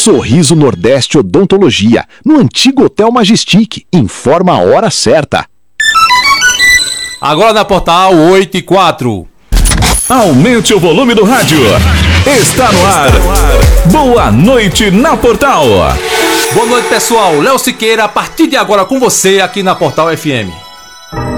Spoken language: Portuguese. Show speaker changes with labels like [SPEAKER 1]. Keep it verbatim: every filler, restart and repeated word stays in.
[SPEAKER 1] Sorriso Nordeste Odontologia, no antigo Hotel Majestic. Informa a hora certa.
[SPEAKER 2] Agora na Portal oito e quatro.
[SPEAKER 3] Aumente o volume do rádio. Está no ar. Boa noite na Portal.
[SPEAKER 2] Boa noite, pessoal. Léo Siqueira, a partir de agora com você aqui na Portal F M.